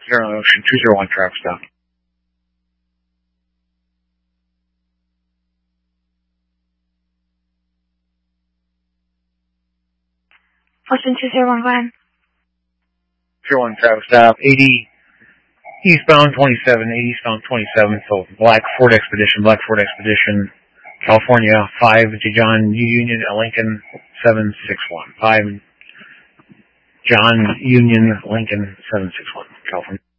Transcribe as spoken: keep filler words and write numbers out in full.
Zero Ocean, two zero one traffic stop. Ocean two zero one, go ahead. zero one traffic stop, eighty eastbound twenty-seven, eighty eastbound twenty-seven, so Black Ford Expedition, Black Ford Expedition, California, five to John Union, Lincoln, seven six one. five John Union, Lincoln, seven six one, California.